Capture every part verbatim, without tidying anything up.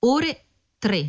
ore tre.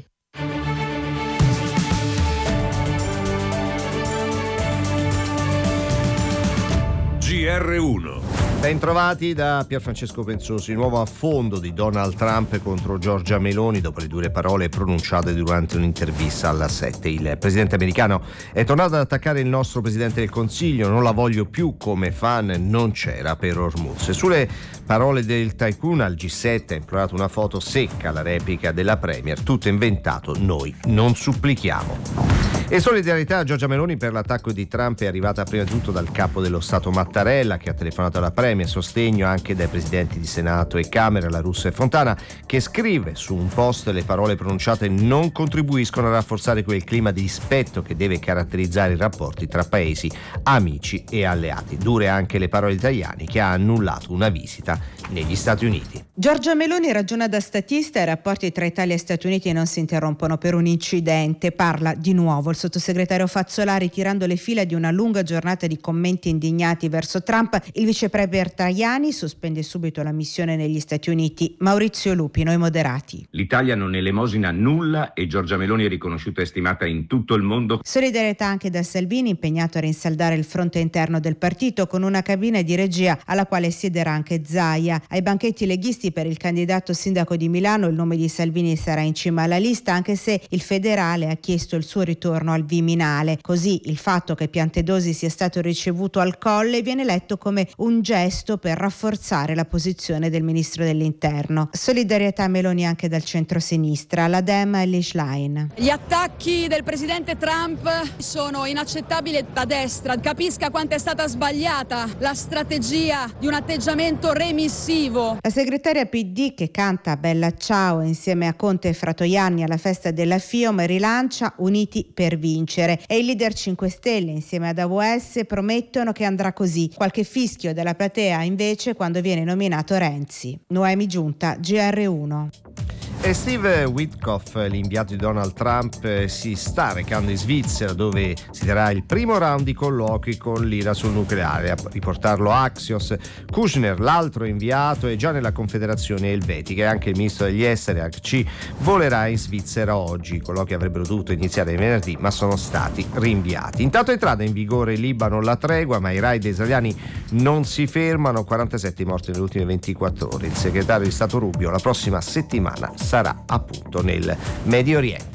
G R uno. Bentrovati da Pierfrancesco Pensosi. Nuovo affondo di Donald Trump contro Giorgia Meloni dopo le dure parole pronunciate durante un'intervista alla sette. Il presidente americano è tornato ad attaccare il nostro presidente del Consiglio. Non la voglio più come fan non c'era per Hormuz. E sulle parole del tycoon al G sette ha implorato una foto secca, la replica della premier. Tutto inventato, noi non supplichiamo. E solidarietà a Giorgia Meloni per l'attacco di Trump è arrivata prima di tutto dal capo dello Stato Mattarella, che ha telefonato alla Premier, sostegno anche dai presidenti di Senato e Camera, La Russa e Fontana, che scrive su un post: le parole pronunciate non contribuiscono a rafforzare quel clima di rispetto che deve caratterizzare i rapporti tra paesi amici e alleati. Dure anche le parole italiane, che ha annullato una visita negli Stati Uniti. Giorgia Meloni ragiona da statista: i rapporti tra Italia e Stati Uniti non si interrompono per un incidente. Parla di nuovo il sottosegretario Fazzolari, tirando le fila di una lunga giornata di commenti indignati verso Trump. Il vicepremier Tajani sospende subito la missione negli Stati Uniti. Maurizio Lupi, Noi Moderati. L'Italia non elemosina nulla e Giorgia Meloni è riconosciuta e stimata in tutto il mondo. Solidarietà anche da Salvini, impegnato a rinsaldare il fronte interno del partito con una cabina di regia alla quale siederà anche Zaia. Ai banchetti leghisti per il candidato sindaco di Milano il nome di Salvini sarà in cima alla lista, anche se il federale ha chiesto il suo ritorno al Viminale. Così il fatto che Piantedosi sia stato ricevuto al Colle viene letto come un gesto per rafforzare la posizione del ministro dell'interno. Solidarietà a Meloni anche dal centro-sinistra, la Dem e Lischlein. Gli attacchi del presidente Trump sono inaccettabili da destra. Capisca quanto è stata sbagliata la strategia di un atteggiamento remissivo. La segretaria P D, che canta Bella Ciao insieme a Conte e Fratoianni alla festa della FIOM, rilancia Uniti per vincere, e il leader cinque Stelle insieme ad A W S promettono che andrà così. Qualche fischio della platea invece quando viene nominato Renzi. Noemi Giunta, G R uno. E Steve Witkoff, l'inviato di Donald Trump, si sta recando in Svizzera, dove si terrà il primo round di colloqui con l'Ira sul nucleare. A riportarlo Axios. Kushner, l'altro inviato, è già nella Confederazione Elvetica, e anche il ministro degli esteri H C volerà in Svizzera oggi. I colloqui avrebbero dovuto iniziare venerdì, ma sono stati rinviati. Intanto è entrata in vigore in Libano la tregua, ma i raid israeliani non si fermano. quarantasette morti nelle ultime ventiquattro ore. Il segretario di Stato Rubio la prossima settimana sarà appunto nel Medio Oriente.